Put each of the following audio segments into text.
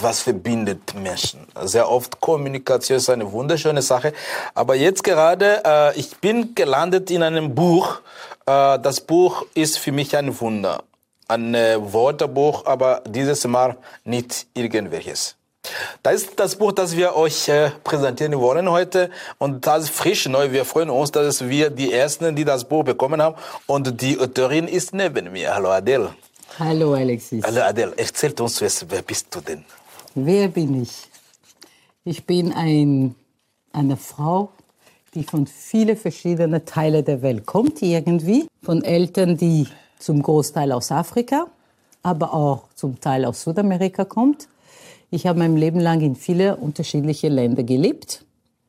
was verbindet Menschen. Sehr oft Kommunikation ist eine wunderschöne Sache. Aber jetzt gerade, ich bin gelandet in einem Buch. Das Buch ist für mich ein Wunder. Ein Wörterbuch, aber dieses Mal nicht irgendwelches. Das ist das Buch, das wir euch präsentieren wollen heute. Und das ist frisch neu. Wir freuen uns, dass wir die Ersten, die das Buch bekommen haben. Und die Autorin ist neben mir. Hallo Adele. Hallo Alexis. Hallo Adele. Erzählt uns zuerst, wer bist du denn? Wer bin ich? Ich bin eine Frau, die von vielen verschiedenen Teilen der Welt kommt irgendwie. Von Eltern, die zum Großteil aus Afrika, aber auch zum Teil aus Südamerika kommt. Ich habe mein Leben lang in viele unterschiedliche Länder gelebt,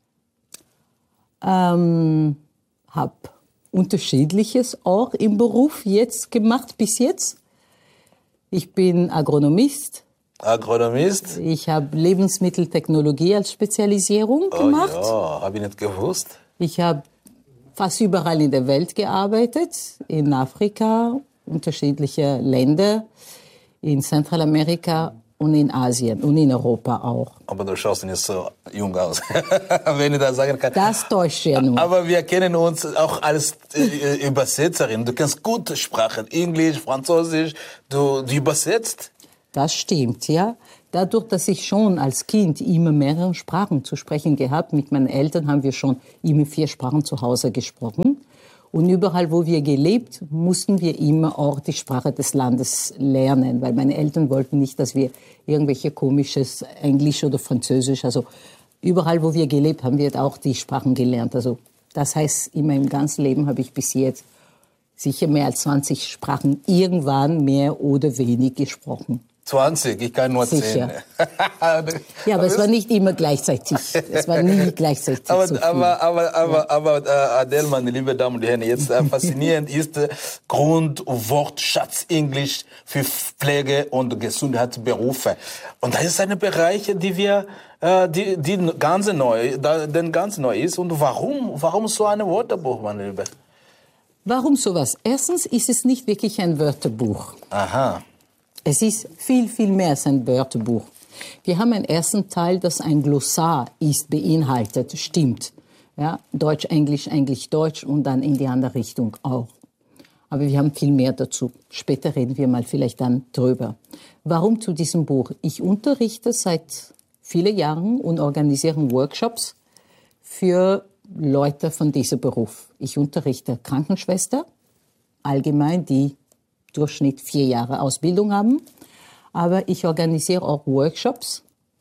habe Unterschiedliches auch im Beruf jetzt gemacht bis jetzt. Ich bin Agronomist. Agronomist? Ich habe Lebensmitteltechnologie als Spezialisierung gemacht. Oh ja, habe ich nicht gewusst. Ich habe fast überall in der Welt gearbeitet, in Afrika, unterschiedliche Länder, in Zentralamerika und in Asien und in Europa auch. Aber du schaust nicht so jung aus, wenn ich das sagen kann. Das täuscht ja nur. Aber wir kennen uns auch als Übersetzerin. Du kannst gute Sprachen, Englisch, Französisch, du übersetzt. Das stimmt, ja. Dadurch, dass ich schon als Kind immer mehrere Sprachen zu sprechen gehabt, mit meinen Eltern haben wir schon immer 4 Sprachen zu Hause gesprochen. Und überall, wo wir gelebt, mussten wir immer auch die Sprache des Landes lernen, weil meine Eltern wollten nicht, dass wir irgendwelche komisches Englisch oder Französisch, also überall, wo wir gelebt, haben wir auch die Sprachen gelernt. Also das heißt, in meinem ganzen Leben habe ich bis jetzt sicher mehr als 20 Sprachen irgendwann mehr oder wenig gesprochen. 20, ich kann nur 10. Sicher. Ja, aber es war nicht immer gleichzeitig. Es war nie gleichzeitig so viel. Aber Adele, meine liebe Damen und Herren, jetzt faszinierend ist Grundwortschatz Englisch für Pflege- und Gesundheitsberufe. Und das ist ein Bereich, die ganz neu ist. Und warum so ein Wörterbuch, meine Liebe? Warum sowas? Erstens ist es nicht wirklich ein Wörterbuch. Aha. Es ist viel, viel mehr als ein Wörterbuch. Wir haben einen ersten Teil, das ein Glossar ist, beinhaltet, stimmt. Ja, Deutsch, Englisch, Englisch, Deutsch und dann in die andere Richtung auch. Aber wir haben viel mehr dazu. Später reden wir mal vielleicht dann drüber. Warum zu diesem Buch? Ich unterrichte seit vielen Jahren und organisiere Workshops für Leute von diesem Beruf. Ich unterrichte Krankenschwester, allgemein, die Durchschnitt 4 Jahre Ausbildung haben. Aber ich organisiere auch Workshops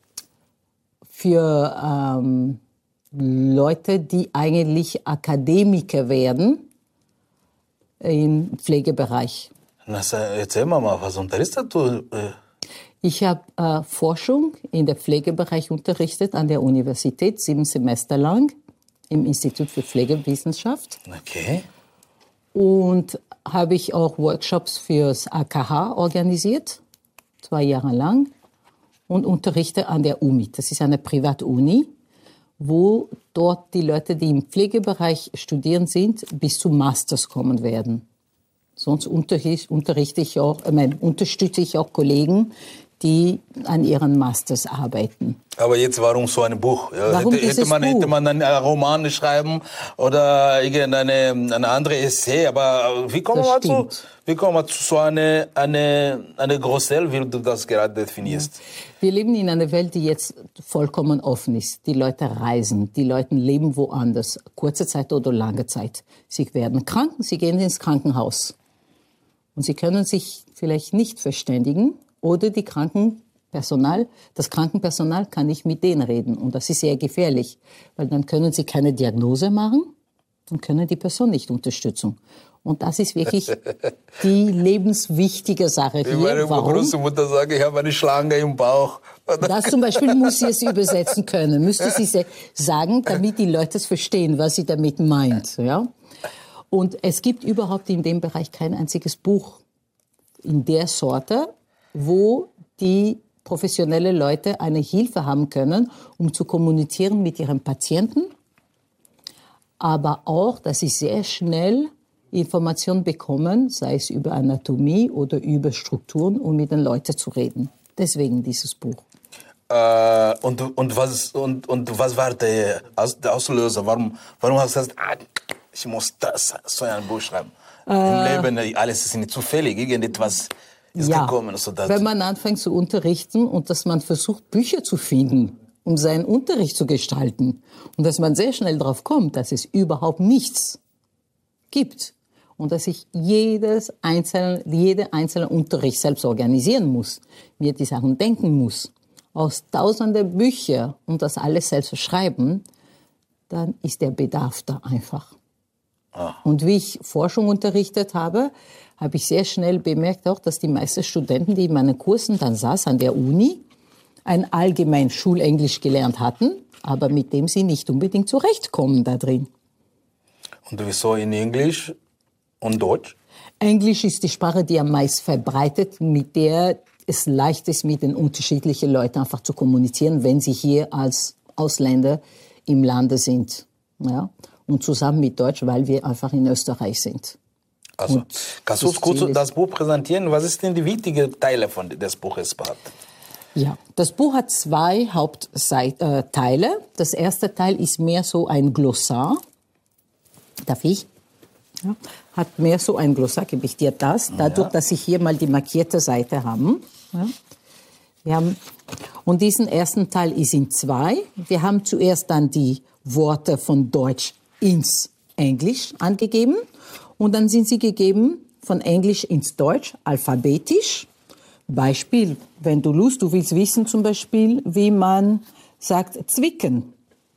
für Leute, die eigentlich Akademiker werden im Pflegebereich. Erzähl mal, was unterrichtest du? Ich habe Forschung in der Pflegebereich unterrichtet an der Universität, 7 Semester lang im Institut für Pflegewissenschaft. Okay. Und habe ich auch Workshops fürs AKH organisiert, 2 Jahre lang, und unterrichte an der UMI. Das ist eine Privatuni, wo dort die Leute, die im Pflegebereich studieren sind, bis zum Masters kommen werden. Sonst unterstütze ich auch Kollegen, die an ihren Masters arbeiten. Aber jetzt, warum so ein Buch? Warum hätte man einen Roman schreiben oder eine andere Essay, aber wie kommen wir zu so eine Großel, wie du das gerade definierst? Wir leben in einer Welt, die jetzt vollkommen offen ist. Die Leute reisen, die Leute leben woanders, kurze Zeit oder lange Zeit. Sie werden krank, sie gehen ins Krankenhaus. Und sie können sich vielleicht nicht verständigen oder das Krankenpersonal kann nicht mit denen reden. Und das ist sehr gefährlich, weil dann können sie keine Diagnose machen und können die Person nicht unterstützen. Und das ist wirklich die lebenswichtige Sache hier. Meine Großmutter sagt, ich habe eine Schlange im Bauch. Das zum Beispiel muss sie es übersetzen können. Müsste sie sagen, damit die Leute es verstehen, was sie damit meint. Ja? Und es gibt überhaupt in dem Bereich kein einziges Buch in der Sorte, wo die professionelle Leute eine Hilfe haben können, um zu kommunizieren mit ihren Patienten, aber auch, dass sie sehr schnell Informationen bekommen, sei es über Anatomie oder über Strukturen, um mit den Leuten zu reden. Deswegen dieses Buch. Was war der Auslöser? Warum hast du gesagt, ich muss so ein Buch schreiben? Im Leben, alles ist nicht zufällig, irgendetwas ist gekommen. Wenn man anfängt zu unterrichten und dass man versucht, Bücher zu finden, um seinen Unterricht zu gestalten und dass man sehr schnell darauf kommt, dass es überhaupt nichts gibt und dass ich jede einzelne Unterricht selbst organisieren muss, mir die Sachen denken muss, aus tausenden Büchern und das alles selbst schreiben, dann ist der Bedarf da einfach. Und wie ich Forschung unterrichtet habe, habe ich sehr schnell bemerkt auch, dass die meisten Studenten, die in meinen Kursen dann saßen an der Uni, ein allgemein Schulenglisch gelernt hatten, aber mit dem sie nicht unbedingt zurechtkommen da drin. Und wieso in Englisch und Deutsch? Englisch ist die Sprache, die am meisten verbreitet, mit der es leicht ist, mit den unterschiedlichen Leuten einfach zu kommunizieren, wenn sie hier als Ausländer im Lande sind. Ja? Und zusammen mit Deutsch, weil wir einfach in Österreich sind. Also, kannst du uns kurz das Buch präsentieren? Was sind denn die wichtigen Teile des Buches? Ja, das Buch hat zwei Hauptteile. Das erste Teil ist mehr so ein Glossar. Darf ich? Ja. Hat mehr so ein Glossar, gebe ich dir das. Dadurch, dass ich hier mal die markierte Seite habe. Ja. Und diesen ersten Teil ist in zwei. Wir haben zuerst dann die Worte von Deutsch ins Englisch angegeben. Und dann sind sie gegeben von Englisch ins Deutsch, alphabetisch. Beispiel, wenn du willst wissen zum Beispiel, wie man sagt zwicken.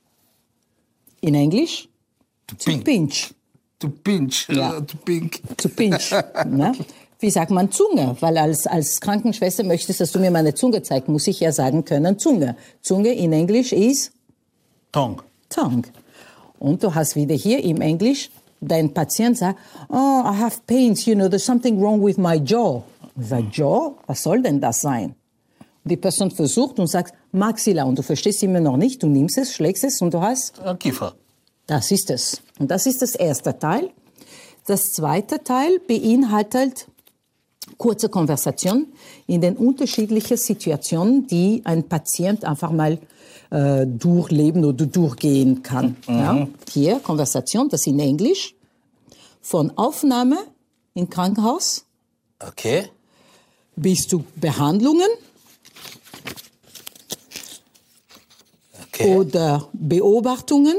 In Englisch? To pinch. To pinch. Ja. To pink. To pinch. Ne? Wie sagt man Zunge? Weil als Krankenschwester möchtest, dass du mir meine Zunge zeigst, muss ich ja sagen können Zunge. Zunge in Englisch ist? Tongue. Tongue. Und du hast wieder hier im Englisch, dein Patient sagt, oh, I have pains, there's something wrong with my jaw. Ich sage, Jaw? Was soll denn das sein? Und die Person versucht und sagt, Maxilla. Und du verstehst immer noch nicht, du nimmst es, schlägst es und du hast? Kiefer. Das ist es. Und das ist das erste Teil. Das zweite Teil beinhaltet kurze Konversation in den unterschiedlichen Situationen, die ein Patient einfach mal durchleben oder durchgehen kann. Ja? Hier, Konversation, das in Englisch, von Aufnahme im Krankenhaus. Okay. Bis zu Behandlungen. Okay. Oder Beobachtungen.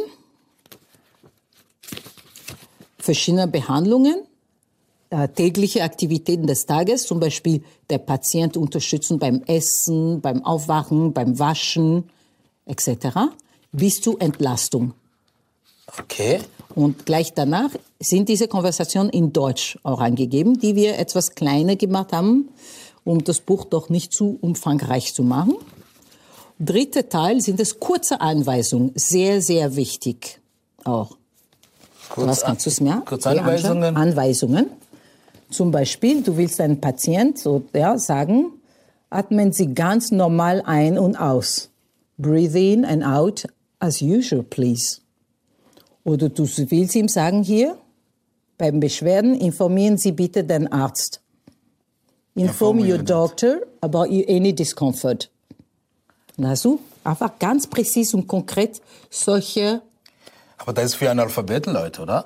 Verschiedene Behandlungen. Tägliche Aktivitäten des Tages, zum Beispiel der Patient unterstützen beim Essen, beim Aufwachen, beim Waschen, etc. Bis zu Entlastung. Okay. Und gleich danach sind diese Konversationen in Deutsch auch angegeben, die wir etwas kleiner gemacht haben, um das Buch doch nicht zu umfangreich zu machen. Dritter Teil sind es kurze Anweisungen, sehr, sehr wichtig auch. Was kannst du es mir? Kurze Anweisungen. Anweisungen. Zum Beispiel, du willst einem Patient sagen, atmen Sie ganz normal ein und aus. Breathe in and out as usual, please. Oder du willst ihm sagen hier, beim Beschwerden informieren Sie bitte den Arzt. Inform your doctor about any discomfort. Und hast du einfach ganz präzise und konkret solche... Aber das ist für Analphabeten, Leute, oder?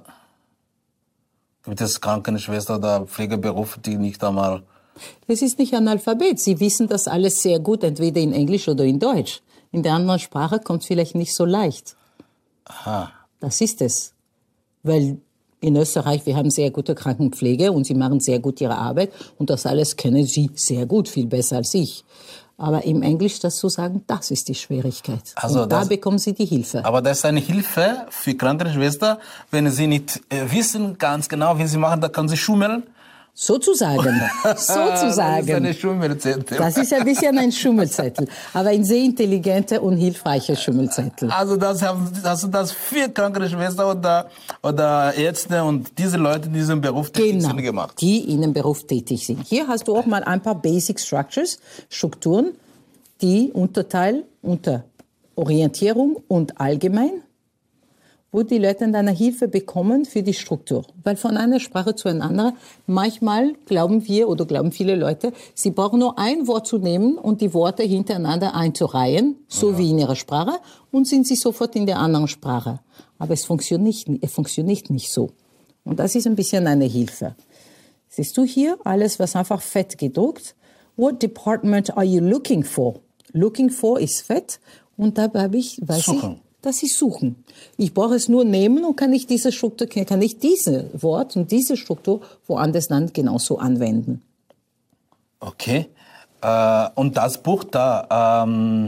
Gibt es Krankenschwester oder Pflegeberufe, die nicht einmal... Es ist nicht Analphabet. Sie wissen das alles sehr gut, entweder in Englisch oder in Deutsch. In der anderen Sprache kommt es vielleicht nicht so leicht. Aha. Das ist es. Weil in Österreich, wir haben sehr gute Krankenpflege und sie machen sehr gut ihre Arbeit. Und das alles kennen sie sehr gut, viel besser als ich. Aber im Englisch das zu sagen, das ist die Schwierigkeit. Also und da bekommen sie die Hilfe. Aber das ist eine Hilfe für Krankenschwester, wenn sie nicht wissen ganz genau, wie sie machen, da kann sie schummeln. Sozusagen. Sozusagen. Das ist eine Schummelzettel. Das ist ein bisschen ein Schummelzettel, aber ein sehr intelligenter und hilfreicher Schummelzettel. Also hast du das für Krankenschwester oder Ärzte und diese Leute, die in diesem Beruf tätig sind, gemacht? Die in dem Beruf tätig sind. Hier hast du auch mal ein paar Basic Structures, Strukturen, die unterteilen unter Orientierung und allgemein. wo die Leute dann eine Hilfe bekommen für die Struktur. Weil von einer Sprache zu einer anderen, manchmal glauben wir oder glauben viele Leute, sie brauchen nur ein Wort zu nehmen und die Worte hintereinander einzureihen, so wie in ihrer Sprache, und sind sie sofort in der anderen Sprache. Aber es funktioniert nicht so. Und das ist ein bisschen eine Hilfe. Siehst du hier alles, was einfach fett gedruckt? What department are you looking for? Looking for ist fett und dabei habe ich, das ist suchen. Ich brauche es nur nehmen und kann ich diese Wort und diese Struktur woanders dann genauso anwenden. Okay. Und das Buch da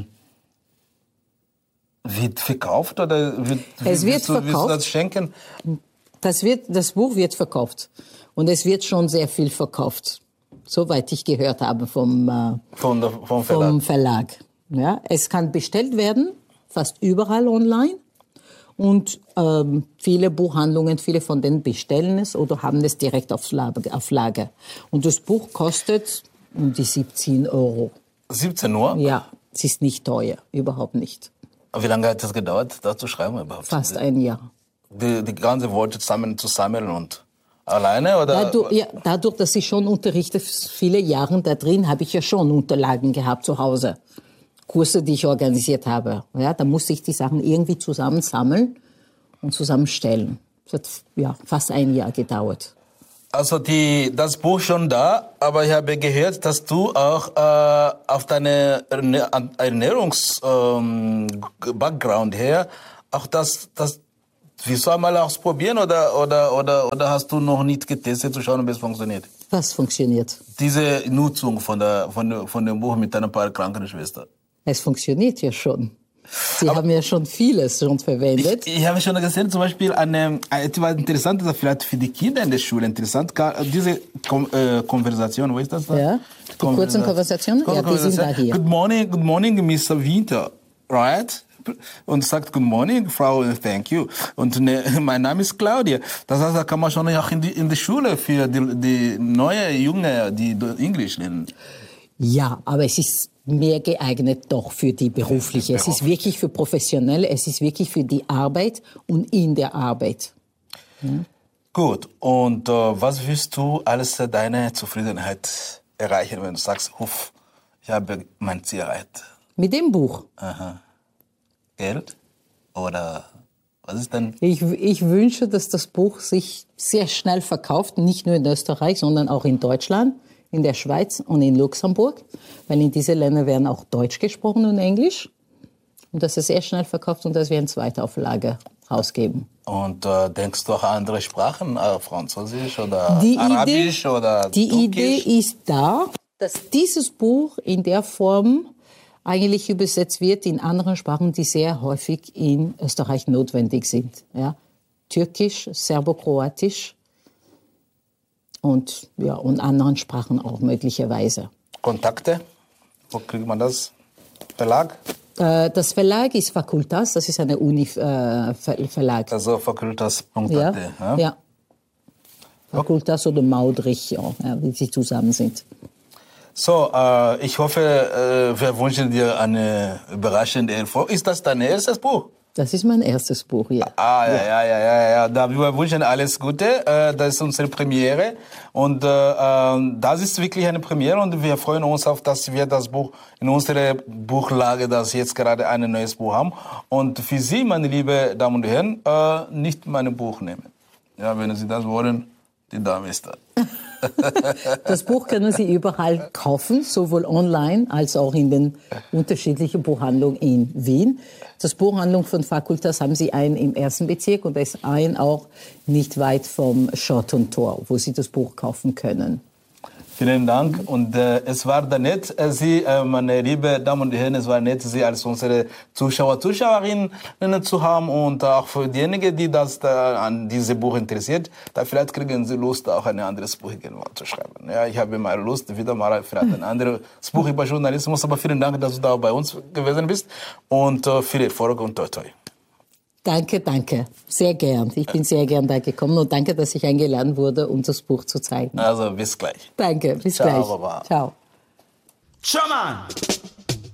wird verkauft oder willst du das schenken? Das Buch wird verkauft und es wird schon sehr viel verkauft, soweit ich gehört habe vom Verlag. Ja, es kann bestellt werden, fast überall online. Und viele Buchhandlungen, viele von denen bestellen es oder haben es direkt auf Lager. Und das Buch kostet um die 17 €. 17 nur? Ja, es ist nicht teuer, überhaupt nicht. Wie lange hat es gedauert, das zu schreiben überhaupt? Fast ein Jahr. Die ganzen Worte zu sammeln und alleine? Oder? Dadurch, dass ich schon unterrichte, viele Jahre da drin, habe ich ja schon Unterlagen gehabt zu Hause. Kurse, die ich organisiert habe. Ja, da musste ich die Sachen irgendwie zusammensammeln und zusammenstellen. Das hat fast ein Jahr gedauert. Also das Buch schon da, aber ich habe gehört, dass du auch auf deine Ernährungs-Background her auch das willst du einmal ausprobieren oder hast du noch nicht getestet, zu schauen, ob es funktioniert? Was funktioniert? Diese Nutzung von dem Buch mit deiner paar Krankenschwester. Es funktioniert ja schon. Sie haben ja schon vieles schon verwendet. Ich habe schon gesehen, zum Beispiel etwas Interessantes, vielleicht für die Kinder in der Schule interessant, diese Konversation, wo ist das da? Ja, die kurzen Konversationen, die sind da hier. Good morning, Mr. Winter, right? Und sagt Good morning, Frau, thank you. Und mein Name ist Claudia. Das heißt, da kann man schon auch in die Schule für die neue Junge, die Englisch lernen. Ja, aber es ist mehr geeignet doch für die berufliche. Es ist wirklich für Professionelle, es ist wirklich für die Arbeit und in der Arbeit. Ja. Gut, und was willst du alles deine Zufriedenheit erreichen, wenn du sagst, ich habe mein Ziel erreicht? Mit dem Buch? Aha. Geld? Oder was ist denn? Ich wünsche, dass das Buch sich sehr schnell verkauft, nicht nur in Österreich, sondern auch in Deutschland, in der Schweiz und in Luxemburg, weil in diesen Ländern werden auch Deutsch gesprochen und Englisch. Und dass es sehr schnell verkauft und dass wir eine Zweitauflage rausgeben. Und denkst du auch an andere Sprachen, Französisch oder Arabisch oder Türkisch? Die Idee ist da, dass dieses Buch in der Form eigentlich übersetzt wird in anderen Sprachen, die sehr häufig in Österreich notwendig sind. Ja? Türkisch, Serbokroatisch und anderen Sprachen auch möglicherweise. Kontakte? Wo kriegt man das? Verlag? Das Verlag ist Facultas, das ist eine Uni-Verlag. Also facultas.at. Ja. Facultas oder Maudrich, wie sie zusammen sind. So, ich hoffe, wir wünschen dir eine überraschende Erfolg. Ist das dein erstes Buch? Das ist mein erstes Buch, ja. Ja. Wir wünschen alles Gute. Das ist unsere Premiere. Und das ist wirklich eine Premiere. Und wir freuen uns auf, dass wir das Buch in unserer Buchlage, das jetzt gerade ein neues Buch haben. Und für Sie, meine lieben Damen und Herren, nicht mein Buch nehmen. Ja, wenn Sie das wollen, die Dame ist da. Das Buch können Sie überall kaufen, sowohl online als auch in den unterschiedlichen Buchhandlungen in Wien. Das Buchhandlung von Facultas haben Sie einen im 1. Bezirk und da ist ein auch nicht weit vom Schottentor, wo Sie das Buch kaufen können. Vielen Dank und es war da nett, Sie, meine lieben Damen und Herren, es war nett, Sie als unsere Zuschauerinnen zu haben und auch für diejenigen, die das an diesem Buch interessiert, da vielleicht kriegen Sie Lust, auch ein anderes Buch zu schreiben. Ja, ich habe mal Lust, wieder mal vielleicht ein anderes Buch über Journalismus, aber vielen Dank, dass du da bei uns gewesen bist und viel Erfolg und toi toi. Danke. Sehr gern. Ich bin sehr gern da gekommen und danke, dass ich eingeladen wurde, um das Buch zu zeigen. Also bis gleich. Danke, bis gleich. Baba. Ciao. Come on!